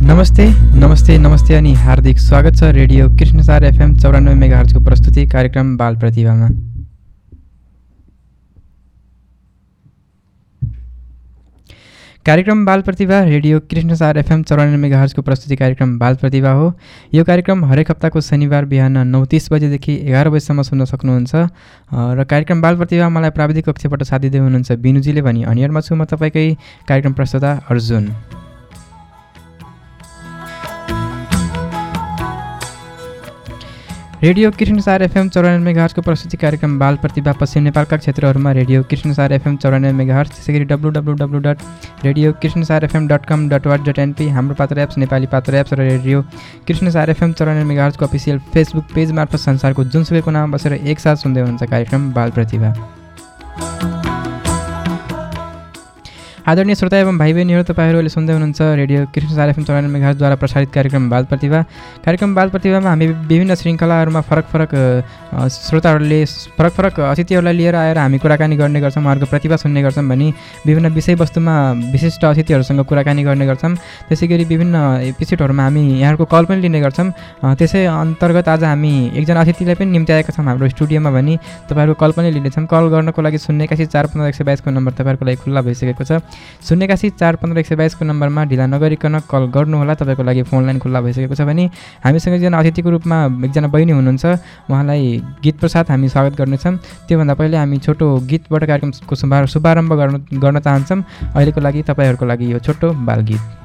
नमस्ते नमस्ते नमस्ते अनि हार्दिक स्वागत छ रेडियो कृष्णसार एफएम 94 मेगाहर्जको प्रस्तुति कार्यक्रम बाल प्रतिभामा। कार्यक्रम बाल प्रतिभा रेडियो कृष्णसार एफएम 94 मेगाहर्जको प्रस्तुति कार्यक्रम बाल प्रतिभा हो। यो कार्यक्रम हरेक हप्ताको शनिबार बिहान 9:30 बजेदेखि 11 बजेसम्म सुन्न सक्नुहुन्छ। र कार्यक्रम बाल प्रतिभा मलाई प्राविधिक कक्षबाट साथ दिँदै हुनुहुन्छ बिनुजीले भनी अनियरमा छु म तपाईँकै कार्यक्रम प्रस्तुता अर्जुन। रेडियो कृष्णसार एफएम 94 मेगाहर्जको प्रस्तुति कार्यक्रम बाल प्रतिभा पश्चिम नेपालका क्षेत्रहरूमा रेडियो कृष्णसार एफएम 94 मेगाहर्ज, त्यसैगरी www.radiokrishnasarfm.com.org.np हाम्रो पात्र एप्स नेपाली पात्र एप्स र radio Krishnasar FM 94 मेगाहर्जको official Facebook page मार्फत संसारको जुनसुकै कुनामा बसेर एकसाथ सुन्दै हुनुहुन्छ कार्यक्रम बाल प्रतिभा। आदरणीय श्रोता एवं भाइ बहिनीहरू, तपाईँहरूले सुन्दै हुनुहुन्छ रेडियो कृष्णसार एफएम 94 मेगाहर्जद्वारा प्रसारित कार्यक्रम बाल प्रतिभा। कार्यक्रम बाल प्रतिभामा हामी विभिन्न श्रृङ्खलाहरूमा फरक फरक श्रोताहरूले फरक फरक अतिथिहरूलाई लिएर आएर हामी कुराकानी गर्ने गर्छौँ, उहाँहरूको प्रतिभा सुन्ने गर्छौँ भनी विभिन्न विषयवस्तुमा विशिष्ट अतिथिहरूसँग कुराकानी गर्ने गर्छौँ। त्यसै गरी विभिन्न एपिसोडहरूमा हामी यहाँहरूको कल पनि लिने गर्छौँ। त्यसै अन्तर्गत आज हामी एकजना अतिथिलाई पनि निम्ति आएका छौँ हाम्रो स्टुडियोमा भनी तपाईँहरूको कल पनि लिनेछौँ। कल गर्नको लागि 081415122 को नम्बर तपाईँहरूको लागि खुल्ला भइसकेको छ। 081415122 को नम्बरमा ढिला नगरिकन कल गर्नुहोला, तपाईँको लागि फोन लाइन खुल्ला भइसकेको छ भने हामीसँग एकजना अतिथिको रूपमा एकजना बहिनी हुनुहुन्छ, उहाँलाई गीत प्रसाद हामी स्वागत गर्नेछौँ। त्योभन्दा पहिले हामी छोटो गीतबाट कार्यक्रमको शुभारम्भ गर्न चाहन्छौँ। अहिलेको लागि तपाईँहरूको लागि यो छोटो बाल गीत।